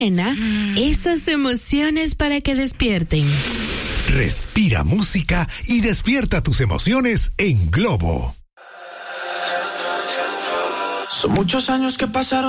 Esas emociones para que despierten. Respira música y despierta tus emociones en Globo. Son muchos años que pasaron